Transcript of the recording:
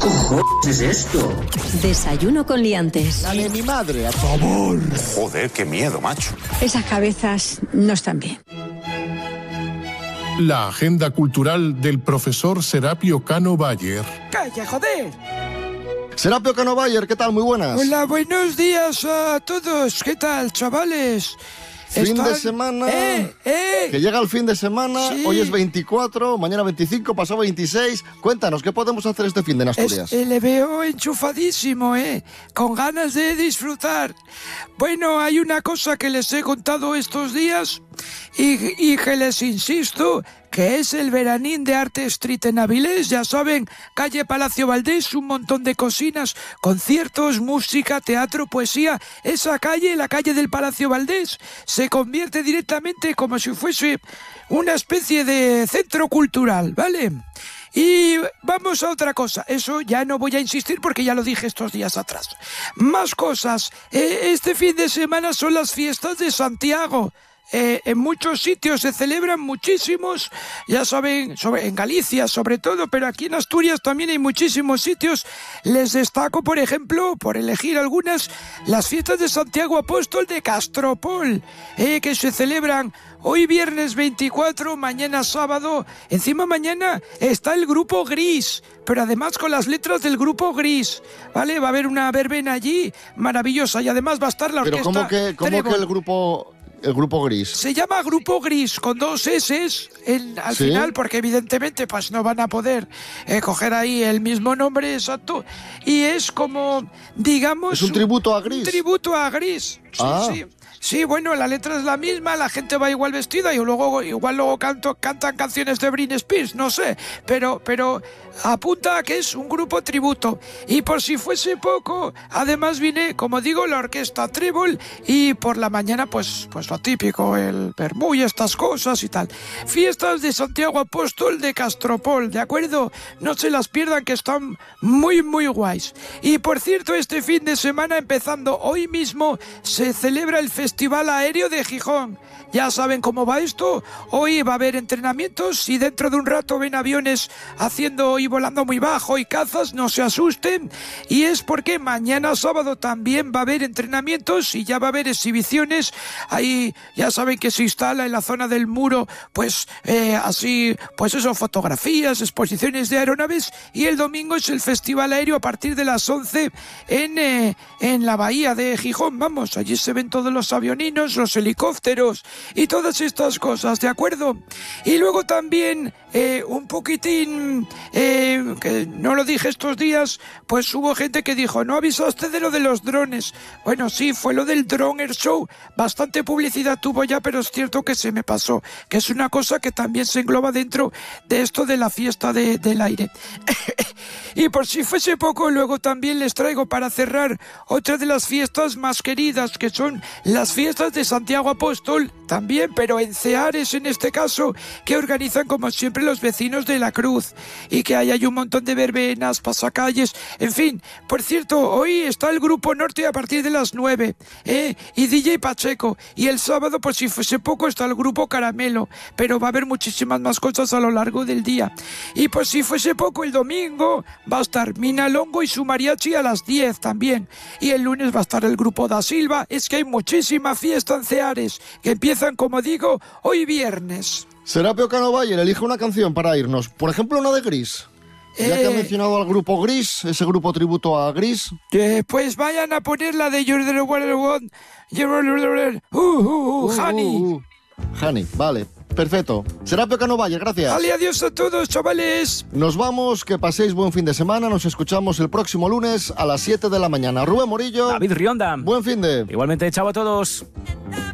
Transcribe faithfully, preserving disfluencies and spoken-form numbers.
cojones es esto? Desayuno con liantes. Dale, mi madre, a favor. Joder, qué miedo, macho. Esas cabezas no están bien. La agenda cultural del profesor Serapio Cano Bayer. ¡Calla, joder! Serapio Cano Bayer, ¿qué tal? Muy buenas. Hola, buenos días a todos. ¿Qué tal, chavales? Fin ¿Están? de semana, ¡Eh, eh! que llega el fin de semana, Sí. Hoy es veinticuatro, mañana veinticinco, pasado veintiséis. Cuéntanos, ¿qué podemos hacer este fin de en Asturias? Es- eh, le veo enchufadísimo, ¿eh? Con ganas de disfrutar. Bueno, hay una cosa que les he contado estos días y, y que les insisto, que es el Veranín de Arte Street en Avilés. Ya saben, calle Palacio Valdés, un montón de cocinas, conciertos, música, teatro, poesía. Esa calle, la calle del Palacio Valdés, se convierte directamente como si fuese una especie de centro cultural, ¿vale? Y vamos a otra cosa. Eso ya no voy a insistir porque ya lo dije estos días atrás. Más cosas. Eh, este fin de semana son las fiestas de Santiago. Eh, en muchos sitios se celebran muchísimos, ya saben, sobre, en Galicia sobre todo, pero aquí en Asturias también hay muchísimos sitios. Les destaco, por ejemplo, por elegir algunas, las fiestas de Santiago Apóstol de Castropol, eh, que se celebran hoy viernes veinticuatro, mañana sábado. Encima mañana está el Grupo Gris, pero además con las letras del Grupo Gris, ¿vale? Va a haber una verbena allí maravillosa y además va a estar la Pero orquesta ¿cómo que, cómo Trébol. que el grupo... El grupo Gris? Se llama Grupo Gris, con dos S en, al ¿Sí? final, porque evidentemente pues no van a poder eh, coger ahí el mismo nombre exacto. Y es como, digamos... ¿Es un tributo a Gris? Un tributo a Gris, sí, Ah. sí. Sí, bueno, la letra es la misma, la gente va igual vestida y luego igual luego canto, cantan canciones de Britney Spears, no sé, pero, pero apunta a que es un grupo tributo. Y por si fuese poco, además viene, como digo, la orquesta Trébol y por la mañana, pues, pues lo típico, el vermú y estas cosas y tal. Fiestas de Santiago Apóstol de Castropol, ¿de acuerdo? No se las pierdan, que están muy, muy guays. Y por cierto, este fin de semana, empezando hoy mismo, se celebra el Festival Aéreo de Gijón. Ya saben cómo va esto. Hoy va a haber entrenamientos y dentro de un rato ven aviones haciendo y volando muy bajo y cazas, no se asusten. Y es porque mañana sábado también va a haber entrenamientos y ya va a haber exhibiciones. Ahí ya saben que se instala en la zona del muro, pues eh, así, pues eso, fotografías, exposiciones de aeronaves. Y el domingo es el Festival Aéreo a partir de las once en, eh, en la bahía de Gijón. Vamos, allí se ven todos los avioninos, los helicópteros y todas estas cosas, ¿de acuerdo? Y luego también eh, un poquitín, eh, que no lo dije estos días, pues hubo gente que dijo, ¿no avisaste de lo de los drones? Bueno, sí, fue lo del Drone Air Show. Bastante publicidad tuvo ya, pero es cierto que se me pasó, que es una cosa que también se engloba dentro de esto de la fiesta de, del aire. Y por si fuese poco, luego también les traigo para cerrar otra de las fiestas más queridas, que son las fiestas de Santiago Apóstol, también, pero en Ceares en este caso, que organizan como siempre los vecinos de la Cruz, y que ahí hay un montón de verbenas, pasacalles, en fin. Por cierto, hoy está el Grupo Norte a partir de las nueve, ¿eh? Y D J Pacheco, y el sábado, por si fuese poco, está el Grupo Caramelo, pero va a haber muchísimas más cosas a lo largo del día. Y por si fuese poco, el domingo va a estar Mina Longo y su mariachi a las diez también, y el lunes va a estar el Grupo Da Silva. Es que hay muchísima fiesta en Ceares, que empiezan, como digo, hoy viernes. Serapio Cano Bayer, elige una canción para irnos. Por ejemplo, una de Gris. Ya que ha Eh, mencionado al grupo Gris, ese grupo tributo a Gris. eh, pues vayan a poner la de You're the One, You're the uh, uh, uh, Honey. Uh, uh, uh. Honey, vale, perfecto. Serapio Cano Bayer, gracias. Vale, adiós a todos, chavales. Nos vamos, que paséis buen fin de semana. Nos escuchamos el próximo lunes a las siete de la mañana. Rubén Morillo. David Rionda. Buen fin de... Igualmente, chao a todos.